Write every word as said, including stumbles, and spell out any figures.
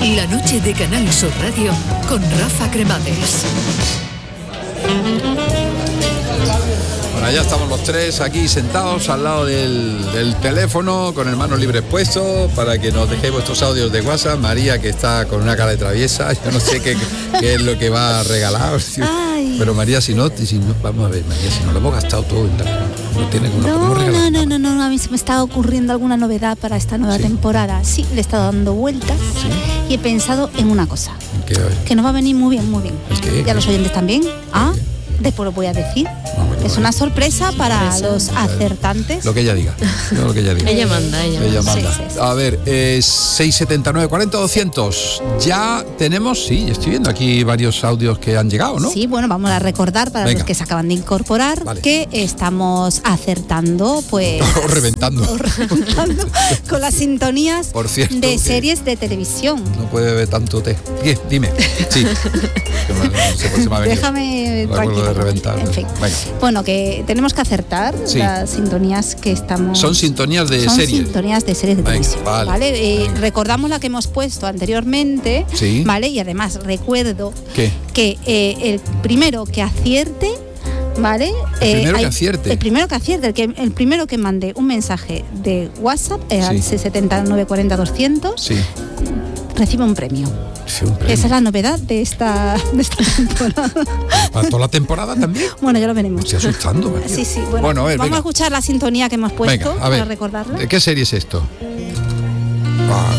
La noche de Canal Sur Radio con Rafa Cremades. Bueno, ya estamos los tres aquí sentados al lado del, del teléfono con el manos libres puestos para que nos dejéis vuestros audios de WhatsApp. María, que está con una cara de traviesa, yo no sé qué, qué es lo que va a regalar. Ay. Pero María, si no, si no, vamos a ver, María, si nos lo hemos gastado todo en la, no tiene que No, podemos regalar. no, no, no, no, a mí se me está ocurriendo alguna novedad para esta nueva ¿Sí? temporada. Sí, le he estado dando vueltas ¿Sí? y he pensado en una cosa, ¿Qué? que nos va a venir muy bien, muy bien. ¿El qué? ¿Y a los oyentes también? Ah, después lo voy a decir. Ah, bueno, Es vale. una sorpresa para los acertantes. Lo que ella diga. No, lo que ella diga. Ella manda, ella, Ella manda. manda. Sí, sí, sí. A ver, eh, seis setenta y nueve cuarenta doscientos. Ya tenemos, sí, estoy viendo aquí varios audios que han llegado, ¿no? Sí, bueno, vamos a recordar para Venga. los que se acaban de incorporar Vale. que estamos acertando, pues... O reventando. o reventando con las sintonías Por cierto, de que- series de televisión. No puede beber tanto té. Bien, dime. Sí. Que me- no sé por qué se me ha venido. Déjame El recuerdo tranquila. de reventar. En fin. Venga. Bueno, que tenemos que acertar Sí. las sintonías que estamos... Son sintonías de Son series. sintonías de series de Venga, televisión. vale. Eh, Venga. recordamos la que hemos puesto anteriormente. Sí. ¿Vale? Y además recuerdo ¿Qué? que eh, el primero que acierte, ¿vale? El Eh, primero que hay- acierte. El primero que acierte, el, que, el primero que mande un mensaje de WhatsApp eh, al Sí. seis setenta y nueve cuarenta doscientos Sí. recibe un premio. Sí, un premio. Esa es la novedad de esta, de esta temporada. ¿Para toda la temporada también? Bueno, ya lo veremos. Estoy asustando, María. Sí, sí, bueno, Bueno, a ver, vamos venga. a escuchar la sintonía que hemos puesto Venga, a ver. para recordarla. ¿De qué serie es esto? Ah,